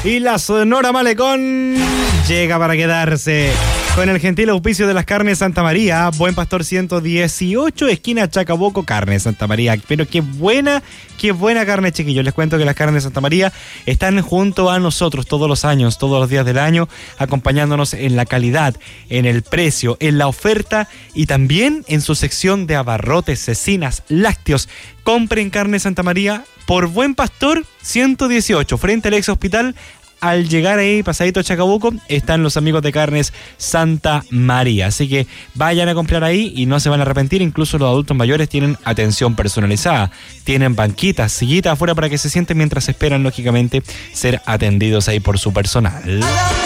Y la Sonora Malecón llega para quedarse. Con el gentil auspicio de las carnes Santa María, Buen Pastor 118, esquina Chacabuco, carne Santa María. Pero qué buena carne, chiquillos. Les cuento que las carnes Santa María están junto a nosotros todos los años, todos los días del año, acompañándonos en la calidad, en el precio, en la oferta y también en su sección de abarrotes, cecinas, lácteos. Compren carne Santa María por Buen Pastor 118, frente al ex hospital. Al llegar ahí, pasadito a Chacabuco, están los amigos de Carnes Santa María. Así que vayan a comprar ahí y no se van a arrepentir. Incluso los adultos mayores tienen atención personalizada. Tienen banquitas, sillitas afuera para que se sienten mientras esperan, lógicamente, ser atendidos ahí por su personal.